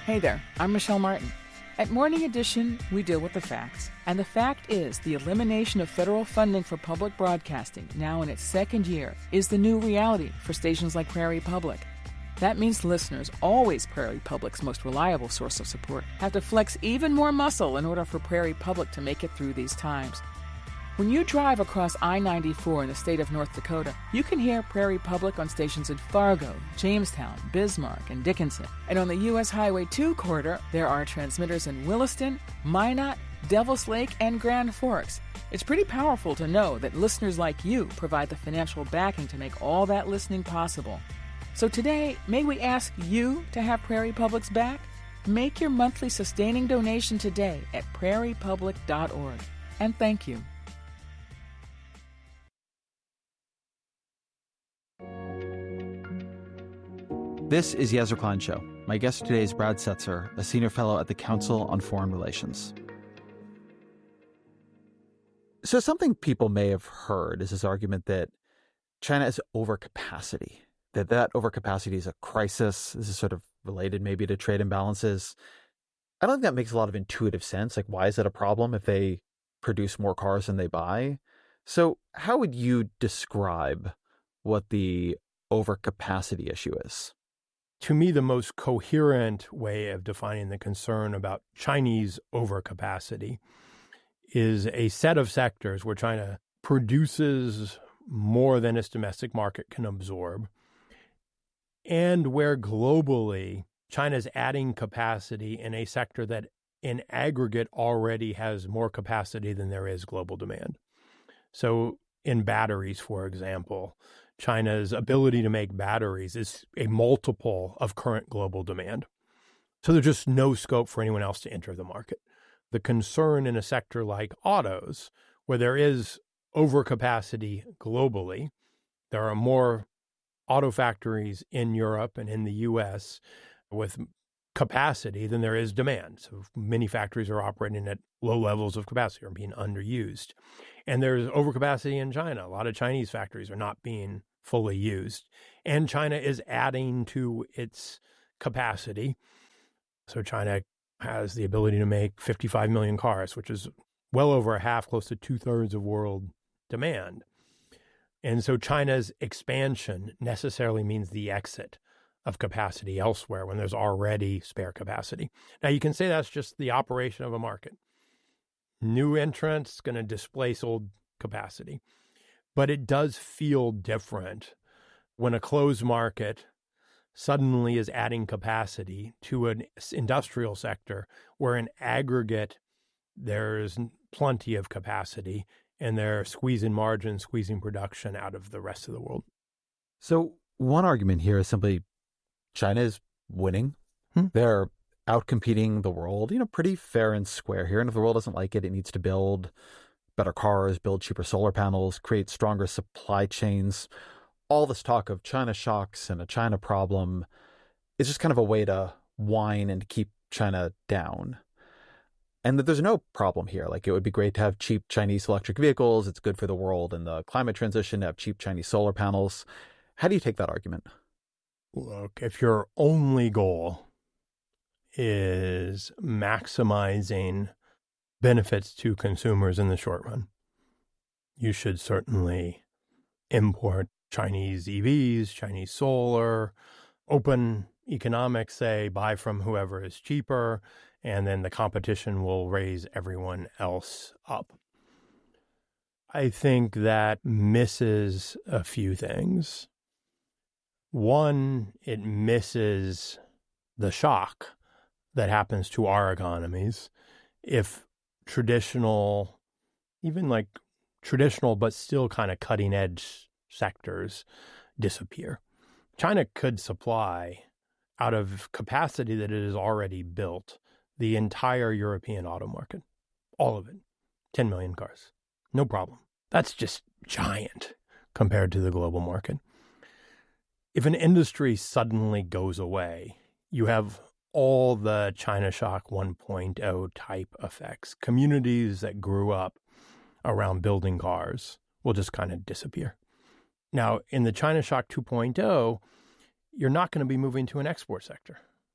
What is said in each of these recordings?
Hey there, I'm Michelle Martin. At Morning Edition, we deal with the facts. And the fact is, the elimination of federal funding for public broadcasting, now in its second year, is the new reality for stations like Prairie Public. That means listeners, always Prairie Public's most reliable source of support, have to flex even more muscle in order for Prairie Public to make it through these times. When you drive across I-94 in the state of North Dakota, you can hear Prairie Public on stations in Fargo, Jamestown, Bismarck, and Dickinson. And on the U.S. Highway 2 corridor, there are transmitters in Williston, Minot, Devils Lake, and Grand Forks. It's pretty powerful to know that listeners like you provide the financial backing to make all that listening possible. So today, may we ask you to have Prairie Public's back? Make your monthly sustaining donation today at prairiepublic.org. And thank you. This is Yezra Klein Show. My guest today is Brad Setzer, a senior fellow at the Council on Foreign Relations. So something people may have heard is this argument that China has overcapacity, that overcapacity is a crisis. This is sort of related maybe to trade imbalances. I don't think that makes a lot of intuitive sense. Like, why is that a problem if they produce more cars than they buy? So how would you describe what the overcapacity issue is? To me, the most coherent way of defining the concern about Chinese overcapacity is a set of sectors where China produces more than its domestic market can absorb, and where globally China is adding capacity in a sector that in aggregate already has more capacity than there is global demand. So in batteries, for example, China's ability to make batteries is a multiple of current global demand. So there's just no scope for anyone else to enter the market. The concern in a sector like autos, where there is overcapacity globally, there are more auto factories in Europe and in the US with capacity than there is demand. So many factories are operating at low levels of capacity or being underused. And there's overcapacity in China. A lot of Chinese factories are not being fully used. And China is adding to its capacity. So China has the ability to make 55 million cars, which is well over a half, close to 2/3 of world demand. And so China's expansion necessarily means the exit of capacity elsewhere when there's already spare capacity. Now, you can say that's just the operation of a market. New entrants going to displace old capacity. But it does feel different when a closed market suddenly is adding capacity to an industrial sector where in aggregate there's plenty of capacity and they're squeezing margin, squeezing production out of the rest of the world. So one argument here is simply China is winning. They're outcompeting the world, pretty fair and square here. And if the world doesn't like it, it needs to build better cars, build cheaper solar panels, create stronger supply chains. All this talk of China shocks and a China problem is just kind of a way to whine and keep China down. And that there's no problem here. Like, it would be great to have cheap Chinese electric vehicles. It's good for the world and the climate transition to have cheap Chinese solar panels. How do you take that argument? Look, if your only goal is maximizing benefits to consumers in the short run, you should certainly import Chinese EVs, Chinese solar, open economics, say, buy from whoever is cheaper, and then the competition will raise everyone else up. I think that misses a few things. One, it misses the shock that happens to our economies if traditional, even like traditional, but still kind of cutting edge sectors disappear. China could supply out of capacity that it has already built the entire European auto market, all of it, 10 million cars, no problem. That's just giant compared to the global market. If an industry suddenly goes away, you have all the China Shock 1.0 type effects. Communities that grew up around building cars will just kind of disappear. Now, in the China Shock 2.0, you're not going to be moving to an export sector.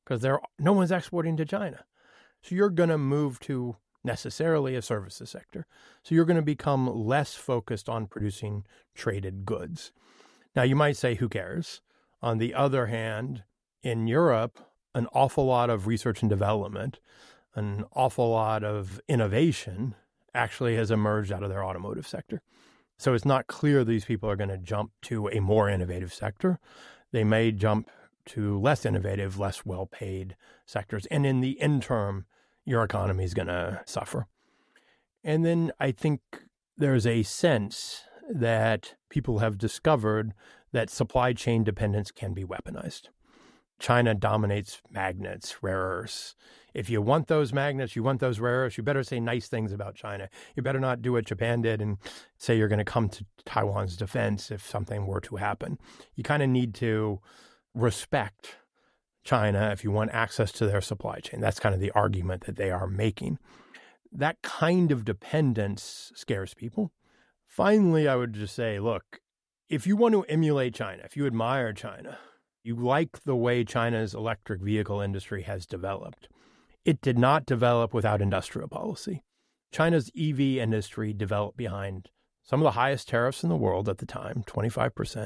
because no one's exporting to China. So you're going to move to necessarily a services sector. So you're going to become less focused on producing traded goods. Now, you might say, who cares? On the other hand, in Europe, an awful lot of research and development, an awful lot of innovation actually has emerged out of their automotive sector. So it's not clear these people are going to jump to a more innovative sector. They may jump to less innovative, less well-paid sectors. And in the interim, your economy is going to suffer. And then I think there's a sense that people have discovered that supply chain dependence can be weaponized. China dominates magnets, rare earths. If you want those magnets, you want those rare earths, you better say nice things about China. You better not do what Japan did and say you're going to come to Taiwan's defense if something were to happen. You kind of need to respect China if you want access to their supply chain. That's kind of the argument that they are making. That kind of dependence scares people. Finally, I would just say, look, if you want to emulate China, if you admire China, you like the way China's electric vehicle industry has developed. It did not develop without industrial policy. China's EV industry developed behind some of the highest tariffs in the world at the time, 25%.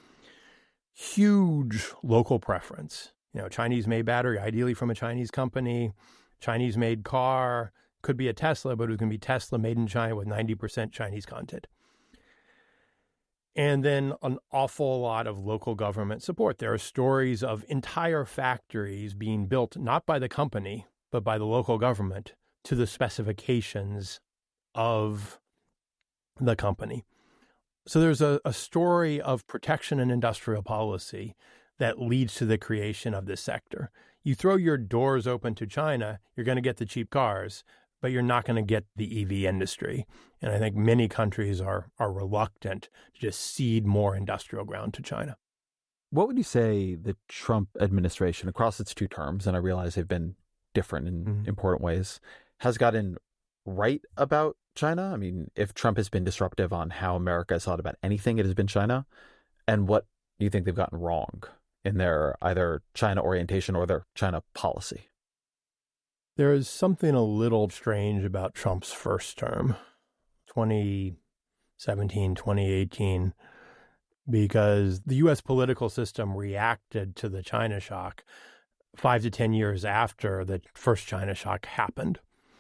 Huge local preference. Chinese-made battery, ideally from a Chinese company. Chinese-made car, could be a Tesla, but it was going to be Tesla made in China with 90% Chinese content. And then an awful lot of local government support. There are stories of entire factories being built, not by the company, but by the local government to the specifications of the company. So there's a story of protection and industrial policy that leads to the creation of this sector. You throw your doors open to China, you're going to get the cheap cars, but you're not going to get the EV industry. And I think many countries are reluctant to just cede more industrial ground to China. What would you say the Trump administration, across its 2 terms, and I realize they've been different in important ways, has gotten right about China? I mean, if Trump has been disruptive on how America has thought about anything, it has been China. And what do you think they've gotten wrong in their either China orientation or their China policy? There is something a little strange about Trump's first term, 2017, 2018, because the U.S. political system reacted to the China shock 5 to 10 years after the first China shock happened.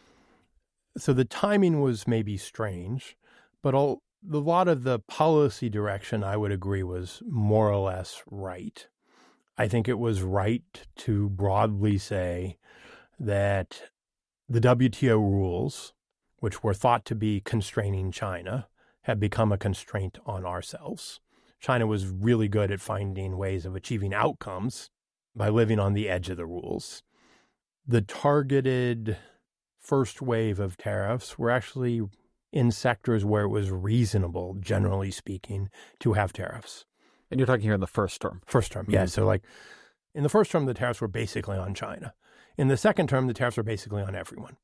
So the timing was maybe strange, but a lot of the policy direction, I would agree, was more or less right. I think it was right to broadly say that the WTO rules, which were thought to be constraining China, have become a constraint on ourselves. China was really good at finding ways of achieving outcomes by living on the edge of the rules. The targeted first wave of tariffs were actually in sectors where it was reasonable, generally speaking, to have tariffs. And you're talking here in the first term. First term, yeah. So in the first term, the tariffs were basically on China. In the second term, the tariffs were basically on everyone.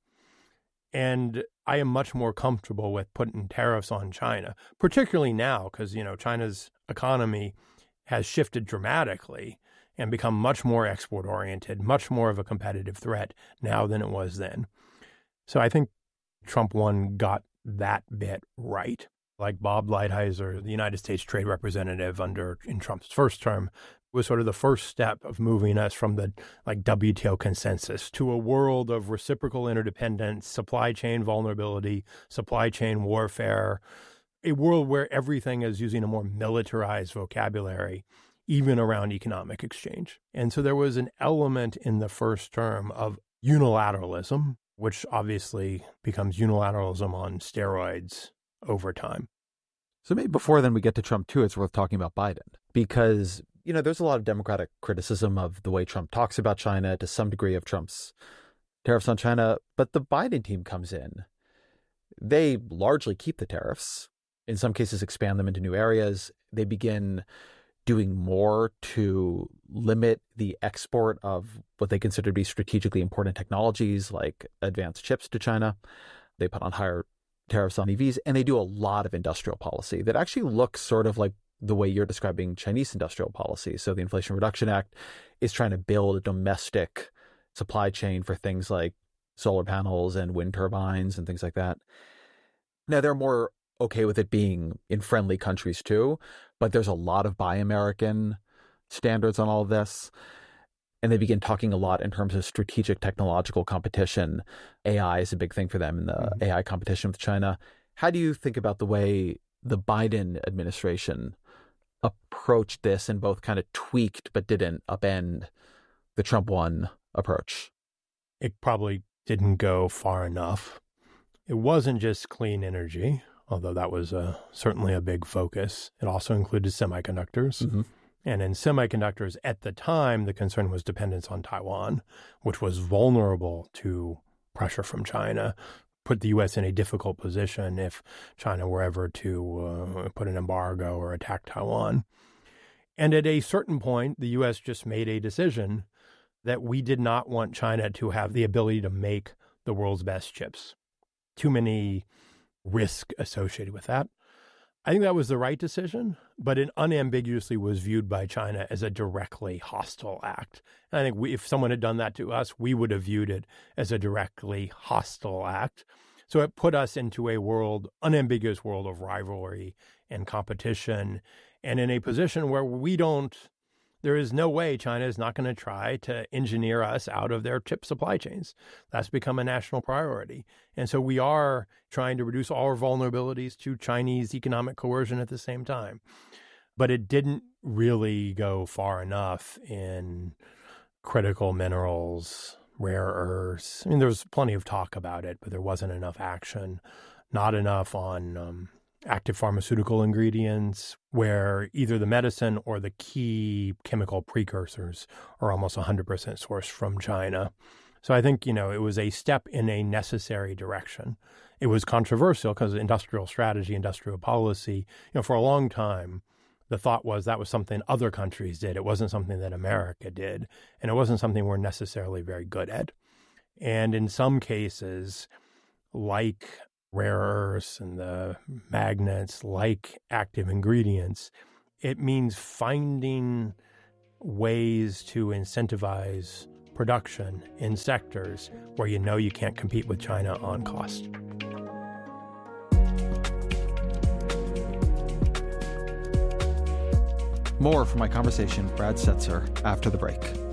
And I am much more comfortable with putting tariffs on China, particularly now because, China's economy has shifted dramatically and become much more export-oriented, much more of a competitive threat now than it was then. So I think Trump 1 got that bit right. Like Bob Lighthizer, the United States Trade Representative in Trump's first term, was sort of the first step of moving us from the WTO consensus to a world of reciprocal interdependence, supply chain vulnerability, supply chain warfare, a world where everything is using a more militarized vocabulary, even around economic exchange. And so there was an element in the first term of unilateralism, which obviously becomes unilateralism on steroids over time. So maybe before then we get to Trump 2, it's worth talking about Biden because, there's a lot of Democratic criticism of the way Trump talks about China, to some degree of Trump's tariffs on China. But the Biden team comes in. They largely keep the tariffs, in some cases expand them into new areas. They begin doing more to limit the export of what they consider to be strategically important technologies like advanced chips to China. They put on higher tariffs on EVs, and they do a lot of industrial policy that actually looks sort of like the way you're describing Chinese industrial policy. So the Inflation Reduction Act is trying to build a domestic supply chain for things like solar panels and wind turbines and things like that. Now, they're more okay with it being in friendly countries too, but there's a lot of Buy American standards on all of this. And they begin talking a lot in terms of strategic technological competition. AI is a big thing for them in the AI competition with China. How do you think about the way the Biden administration approached this and both kind of tweaked but didn't upend the Trump 1 approach? It probably didn't go far enough. It wasn't just clean energy, although that was certainly a big focus. It also included semiconductors. Mm-hmm. And in semiconductors, at the time, the concern was dependence on Taiwan, which was vulnerable to pressure from China, put the U.S. in a difficult position if China were ever to put an embargo or attack Taiwan. And at a certain point, the U.S. just made a decision that we did not want China to have the ability to make the world's best chips. Too many risks associated with that. I think that was the right decision, but it unambiguously was viewed by China as a directly hostile act. And I think if someone had done that to us, we would have viewed it as a directly hostile act. So it put us into a unambiguous world of rivalry and competition, and in a position where there is no way China is not going to try to engineer us out of their chip supply chains. That's become a national priority. And so we are trying to reduce all our vulnerabilities to Chinese economic coercion at the same time. But it didn't really go far enough in critical minerals, rare earths. I mean, there was plenty of talk about it, but there wasn't enough action, not enough on active pharmaceutical ingredients, where either the medicine or the key chemical precursors are almost 100% sourced from China. So I think, it was a step in a necessary direction. It was controversial because industrial strategy, industrial policy, for a long time, the thought was that was something other countries did. It wasn't something that America did, and it wasn't something we're necessarily very good at. And in some cases, like rare earths and the magnets, like active ingredients, it means finding ways to incentivize production in sectors where you can't compete with China on cost. More from my conversation with Brad Setser after the break.